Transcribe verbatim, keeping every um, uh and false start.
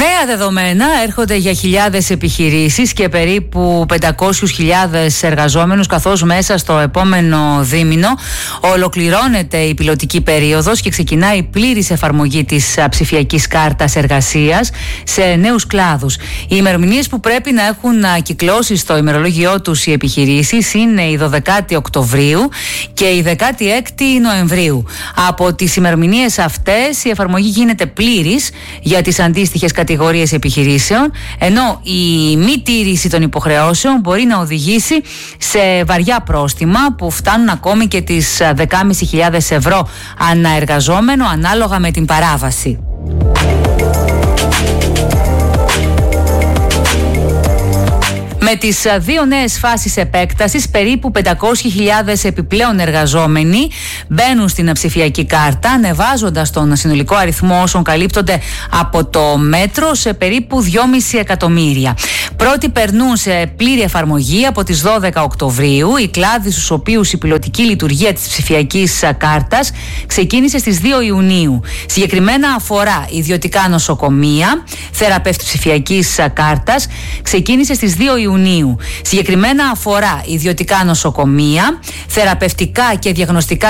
Νέα δεδομένα έρχονται για χιλιάδες επιχειρήσεις και περίπου πεντακόσιες χιλιάδες εργαζόμενους, καθώς μέσα στο επόμενο δίμηνο ολοκληρώνεται η πιλωτική περίοδος και ξεκινάει η πλήρης εφαρμογή της ψηφιακής κάρτας εργασίας σε νέους κλάδους. Οι ημερομηνίες που πρέπει να έχουν κυκλώσει στο ημερολόγιό τους οι επιχειρήσεις είναι η δωδεκάτη Οκτωβρίου και η δεκάτη έκτη Νοεμβρίου. Από τις ημερομηνίες αυτές η εφαρμογή γίνεται πλήρης για τις αντίστοιχες κατηγορίες επιχειρήσεων, ενώ η μη τήρηση των υποχρεώσεων μπορεί να οδηγήσει σε βαριά πρόστιμα που φτάνουν ακόμη και τις δεκάμισι χιλιάδες ευρώ ανά εργαζόμενο, ανάλογα με την παράβαση. Με τις δύο νέες φάσεις επέκτασης, περίπου πεντακόσιες χιλιάδες επιπλέον εργαζόμενοι μπαίνουν στην ψηφιακή κάρτα, ανεβάζοντας τον συνολικό αριθμό όσων καλύπτονται από το μέτρο σε περίπου δυόμισι εκατομμύρια. Πρώτοι περνούν σε πλήρη εφαρμογή από τις δώδεκα Οκτωβρίου. Οι κλάδοι στους οποίους η πιλωτική λειτουργία της ψηφιακής κάρτας ξεκίνησε στις δύο Ιουνίου. Συγκεκριμένα αφορά ιδιωτικά νοσοκομεία. Θεραπεύτη ψηφιακής κάρτας ξεκίνησε στις δύο Ιουνίου. Συγκεκριμένα αφορά ιδιωτικά νοσοκομεία, θεραπευτικά και διαγνωστικά